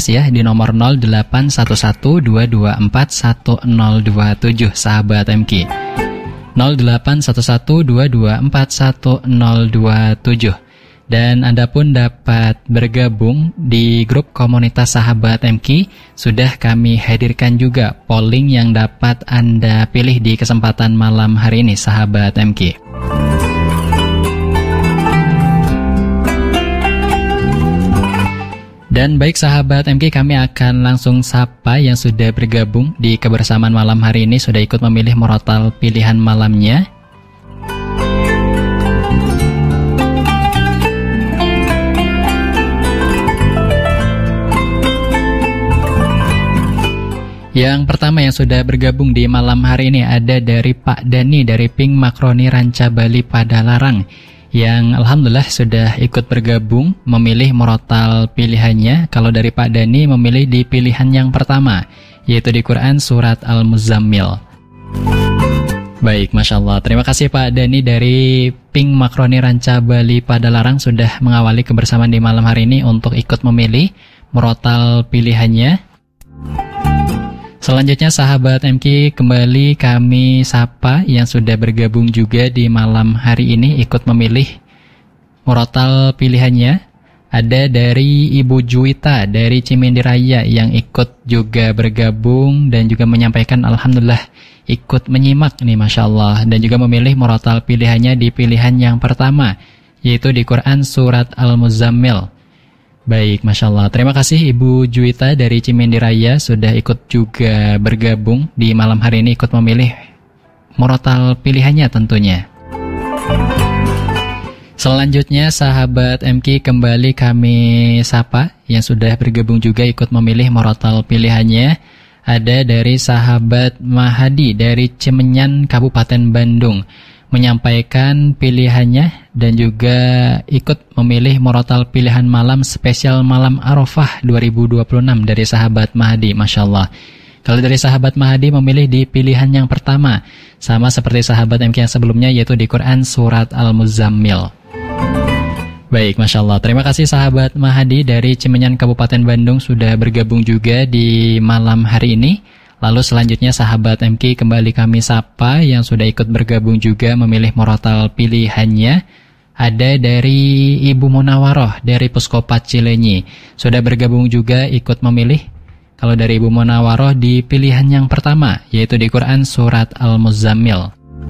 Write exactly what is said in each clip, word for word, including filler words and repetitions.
ya di nomor nol delapan satu satu dua dua empat satu nol dua tujuh sahabat M K. nol delapan satu satu dua dua empat satu nol dua tujuh. Dan Anda pun dapat bergabung di grup komunitas sahabat M K. Sudah kami hadirkan juga polling yang dapat Anda pilih di kesempatan malam hari ini sahabat M K. Dan baik sahabat M K, kami akan langsung sapa yang sudah bergabung di kebersamaan malam hari ini, sudah ikut memilih murotal pilihan malamnya. Yang pertama yang sudah bergabung di malam hari ini ada dari Pak Dani dari Pink Makroni Ranca Bali Padalarang, yang alhamdulillah sudah ikut bergabung memilih murotal pilihannya. Kalau dari Pak Dani memilih di pilihan yang pertama, yaitu di Quran Surat Al-Muzammil. Baik, Masya Allah. Terima kasih Pak Dani dari Pink Makroni Ranca Bali Padalarang sudah mengawali kebersamaan di malam hari ini untuk ikut memilih murotal pilihannya. Selanjutnya sahabat M K, kembali kami sapa yang sudah bergabung juga di malam hari ini ikut memilih murotal pilihannya. Ada dari Ibu Juwita dari Cimindi Raya yang ikut juga bergabung dan juga menyampaikan alhamdulillah ikut menyimak nih Masya Allah, dan juga memilih murotal pilihannya di pilihan yang pertama, yaitu di Quran Surat Al-Muzammil. Baik, Masya Allah. Terima kasih Ibu Juwita dari Cimindi Raya sudah ikut juga bergabung di malam hari ini ikut memilih murotal pilihannya tentunya. Selanjutnya sahabat M K, kembali kami sapa yang sudah bergabung juga ikut memilih murotal pilihannya. Ada dari sahabat Mahadi dari Cimenyan Kabupaten Bandung, menyampaikan pilihannya dan juga ikut memilih murotal pilihan malam spesial malam Arafah dua ribu dua puluh enam dari sahabat Mahdi. Masya Allah. Kalau dari sahabat Mahdi memilih di pilihan yang pertama, sama seperti sahabat M K yang sebelumnya, yaitu di Quran Surat Al-Muzammil. Baik, Masya Allah. Terima kasih sahabat Mahdi dari Cimenyan Kabupaten Bandung sudah bergabung juga di malam hari ini. Lalu selanjutnya sahabat M K, kembali kami sapa yang sudah ikut bergabung juga memilih murotal pilihannya. Ada dari Ibu Munawaroh dari Puskopat Cilenyi, sudah bergabung juga ikut memilih. Kalau dari Ibu Munawaroh di pilihan yang pertama, yaitu di Quran Surat Al-Muzammil.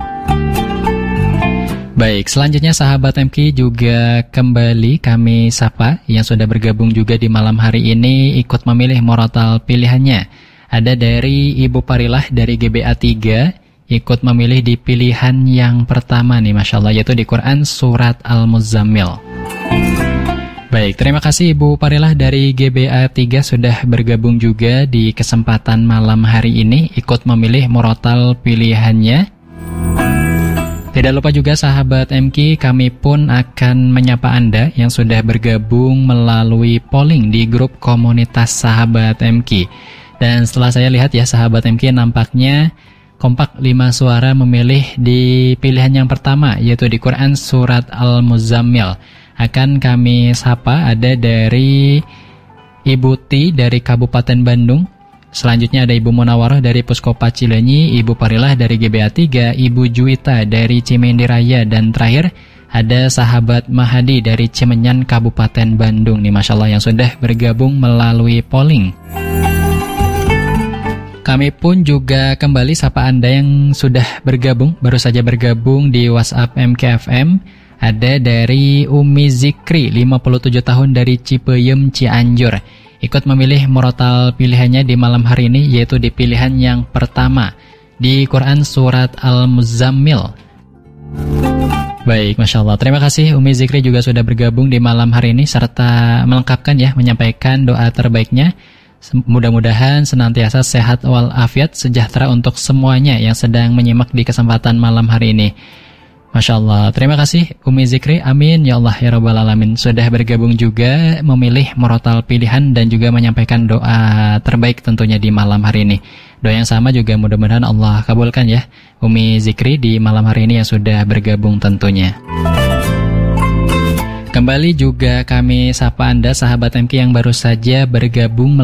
Baik, selanjutnya sahabat M K juga kembali kami sapa yang sudah bergabung juga di malam hari ini ikut memilih murotal pilihannya. Ada dari Ibu Parilah dari G B A tiga ikut memilih di pilihan yang pertama nih Masya Allah, yaitu di Quran Surat Al-Muzammil. Baik, terima kasih Ibu Parilah dari G B A tiga sudah bergabung juga di kesempatan malam hari ini ikut memilih murotal pilihannya. Tidak lupa juga sahabat M K, kami pun akan menyapa Anda yang sudah bergabung melalui polling di grup komunitas sahabat M K. Dan setelah saya lihat ya sahabat M K, nampaknya kompak lima suara memilih di pilihan yang pertama, yaitu di Quran Surat Al-Muzammil. Akan kami sapa ada dari Ibu Ti dari Kabupaten Bandung. Selanjutnya ada Ibu Munawaroh dari Puskopat Cilenyi, Ibu Parilah dari G B A tiga, Ibu Juwita dari Cimindi Raya, dan terakhir ada sahabat Mahadi dari Cimenyan Kabupaten Bandung nih Masya Allah yang sudah bergabung melalui polling. Kami pun juga kembali sapa Anda yang sudah bergabung, baru saja bergabung di WhatsApp M K F M. Ada dari Umi Zikri, lima puluh tujuh tahun dari Cipeyem, Cianjur. Ikut memilih murotal pilihannya di malam hari ini, yaitu di pilihan yang pertama, di Quran Surat Al-Muzammil. Baik, Masya Allah. Terima kasih Umi Zikri juga sudah bergabung di malam hari ini, serta melengkapkan ya, menyampaikan doa terbaiknya. Mudah-mudahan senantiasa sehat walafiat, sejahtera untuk semuanya yang sedang menyimak di kesempatan malam hari ini. Masya Allah. Terima kasih Umi Zikri. Amin ya Allah ya Rabbal Alamin. Sudah bergabung juga memilih murotal pilihan dan juga menyampaikan doa terbaik tentunya di malam hari ini. Doa yang sama juga mudah-mudahan Allah kabulkan ya Umi Zikri di malam hari ini yang sudah bergabung tentunya. Kembali juga kami sapa Anda sahabat M K yang baru saja bergabung